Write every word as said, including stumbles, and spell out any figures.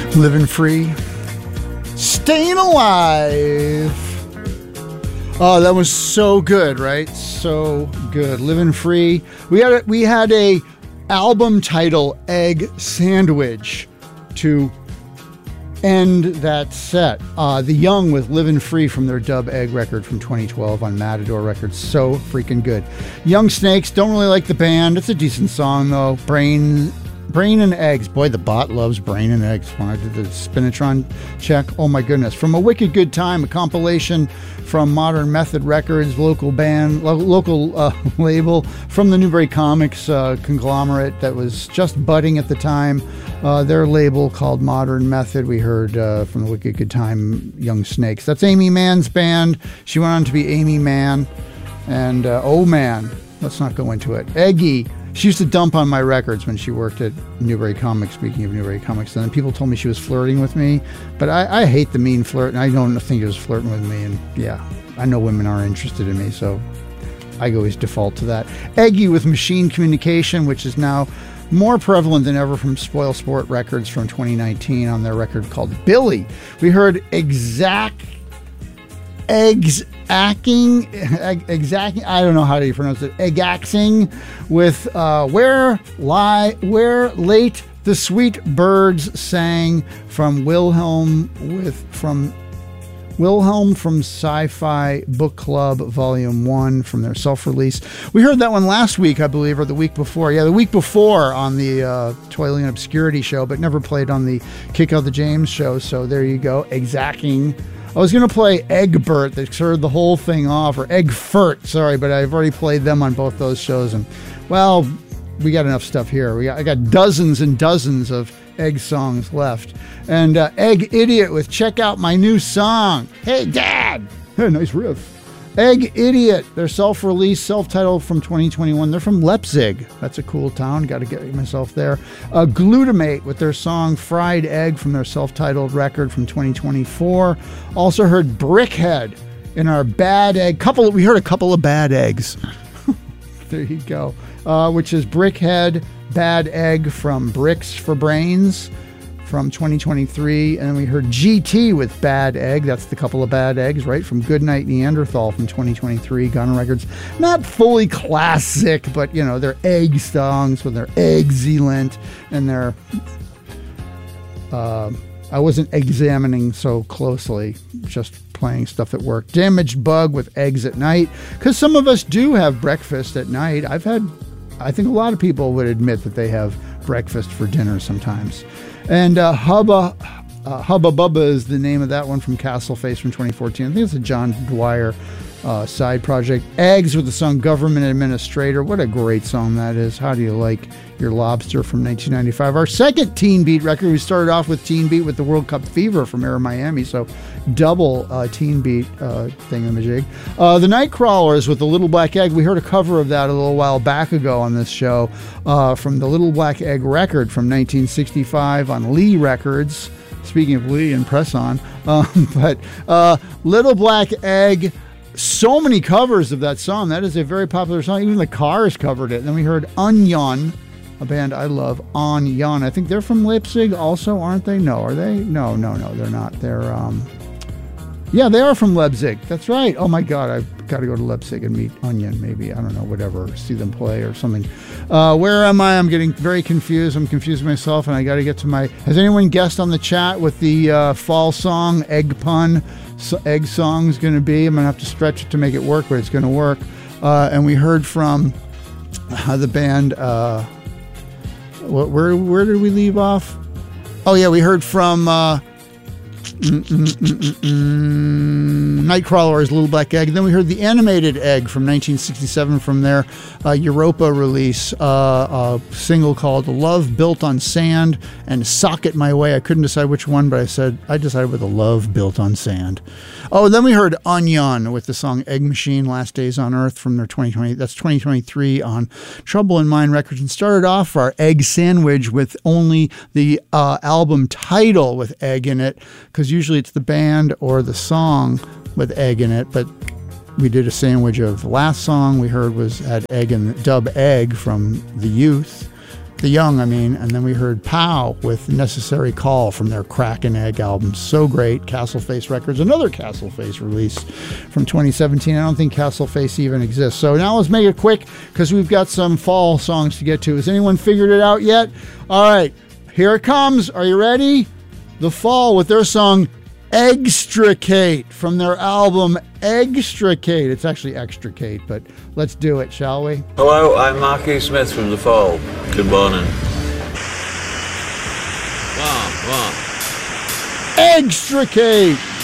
Living Free, Staying Alive. Oh, that was so good, right? So good. Living Free. We had a, we had a album title, Egg Sandwich, to end that set. Uh, The Young with Living Free from their Dub Egg record from twenty twelve on Matador Records. So freaking good. Young Snakes, don't really like the band. It's a decent song, though. Brain... Brain and Eggs. Boy, the bot loves Brain and Eggs. When I did the Spinatron check, oh my goodness. From A Wicked Good Time, a compilation from Modern Method Records, local band, lo- local uh, label from the Newbury Comics uh, conglomerate that was just budding at the time. Uh, their label called Modern Method. We heard uh, from The Wicked Good Time, Young Snakes. That's Amy Mann's band. She went on to be Amy Mann. And, uh, oh man, let's not go into it. Eggy. She used to dump on my records when she worked at Newbury Comics, speaking of Newbury Comics. And then people told me she was flirting with me. But I, I hate the mean flirt, and I don't think it was flirting with me. And yeah, I know women aren't interested in me, so I always default to that. Eggy with Machine Communication, which is now more prevalent than ever from Spoil Sport Records from twenty nineteen on their record called Billy. We heard Exact... Eggs... Acking, exacting, I don't know how to pronounce it, Egaxing with uh, Where Lie, Where Late the Sweet Birds Sang from Wilhelm with from Wilhelm from Sci-Fi Book Club Volume one from their self-release. We heard that one last week, I believe, or the week before. Yeah, the week before on the uh, Toiling in Obscurity show, but never played on the Kick Out the James show, so there you go, Exacting. I was going to play Egbert that started the whole thing off, or Eggfurt, sorry, but I've already played them on both those shows. And, well, we got enough stuff here. We got, I got dozens and dozens of Egg songs left. And uh, Egg Idiot with Check Out My New Song. Hey, Dad! Hey, nice riff. Egg Idiot, their self-released, self-titled from twenty twenty-one. They're from Leipzig. That's a cool town. Got to get myself there. Uh, Glutamate with their song Fried Egg from their self-titled record from twenty twenty-four. Also heard Brickhead in our Bad Egg. Couple. We heard a couple of Bad Eggs. There you go. Uh, which is Brickhead, Bad Egg from Bricks for Brains from twenty twenty-three, and then we heard G T with Bad Egg. That's the couple of Bad Eggs, right? From Goodnight Neanderthal from twenty twenty-three, Gun Records. Not fully classic, but, you know, they're egg songs with their excellent, and they're... Uh, I wasn't examining so closely, just playing stuff that worked. Damaged Bug with Eggs at Night, because some of us do have breakfast at night. I've had... I think a lot of people would admit that they have breakfast for dinner sometimes. And uh, Hubba uh, Hubba Bubba is the name of that one from Castle Face from twenty fourteen. I think it's a John Dwyer uh, side project. Eggs with the song Government Administrator. What a great song that is. How do you like your lobster from nineteen ninety-five? Our second Teen Beat record. We started off with Teen Beat with the World Cup Fever from Air Miami. So double uh, Teen Beat uh, thingamajig. Uh, the Nightcrawlers with the Little Black Egg. We heard a cover of that a little while back ago on this show uh, from the Little Black Egg record from nineteen sixty-five on Lee Records. Speaking of Lee and Press On. Um, but uh, Little Black Egg, so many covers of that song. That is a very popular song. Even the Cars covered it. And then we heard Onion, a band I love, Onion. I think they're from Leipzig also, aren't they? No, are they? No, no, no, they're not. They're, um, yeah, they are from Leipzig. That's right. Oh my God, I've got to go to Leipzig and meet Onion, maybe. I don't know, whatever. See them play or something. Uh, where am I? I'm getting very confused. I'm confused myself, and I got to get to my... Has anyone guessed on the chat what the uh, fall song, Egg Pun, so, Egg song is going to be? I'm going to have to stretch it to make it work, but it's going to work. Uh, and we heard from uh, the band... Uh, what, where, where did we leave off? Oh, yeah, we heard from... Uh, Mm, mm, mm, mm, mm. Nightcrawler's Little Black Egg. Then we heard the Animated Egg from nineteen sixty-seven from their uh, Europa release, uh, a single called Love Built on Sand and Socket My Way. I couldn't decide which one, but I said I decided with a Love Built on Sand. Oh, then we heard Onion with the song Egg Machine, Last Days on Earth from their twenty twenty. That's twenty twenty-three on Trouble in Mind Records, and started off our Egg Sandwich with only the uh, album title with egg in it, because usually it's the band or the song with egg in it, but we did a sandwich of the last song we heard was had egg in Dub Egg from The Youth, The Young, I mean, and then we heard Pow with Necessary Call from their Crack and Egg album. So great. Castle Face Records, another Castle Face release from twenty seventeen. I don't think Castle Face even exists. So now let's make it quick because we've got some fall songs to get to. Has anyone figured it out yet? All right, here it comes. Are you ready? The Fall with their song Extricate from their album Extricate. It's actually Extricate, but let's do it, shall we? Hello, I'm Mark E. Smith from The Fall. Good morning. One, one. Extricate.